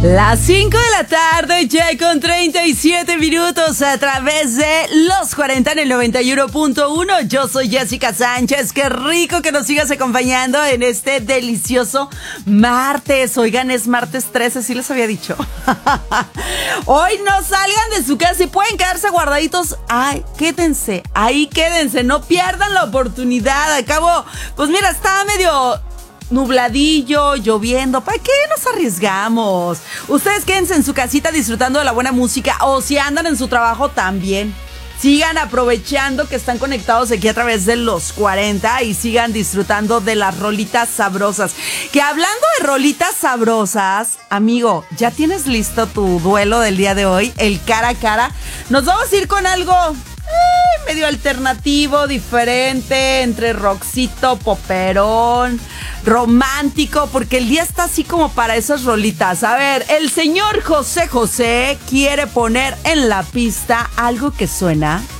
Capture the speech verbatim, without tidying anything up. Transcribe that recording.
Las cinco de la tarde, ya con treinta y siete minutos a través de Los cuarenta en el noventa y uno punto uno. Yo soy Jessica Sánchez. Qué rico que nos sigas acompañando en este delicioso martes. Oigan, es martes trece, sí les había dicho. Hoy no salgan de su casa y pueden quedarse guardaditos. Ay, quédense, ahí quédense, no pierdan la oportunidad. Al cabo, pues mira, estaba medio nubladillo, lloviendo, ¿para qué nos arriesgamos? Ustedes quédense en su casita disfrutando de la buena música, o si andan en su trabajo también. Sigan aprovechando que están conectados aquí a través de Los cuarenta y sigan disfrutando de las rolitas sabrosas. Que hablando de rolitas sabrosas, amigo, ¿ya tienes listo tu duelo del día de hoy? El cara a cara. Nos vamos a ir con algo eh, medio alternativo, diferente, entre rockcito, poperón, romántico, porque el día está así como para esas rolitas. A ver, el señor José José quiere poner en la pista algo que suena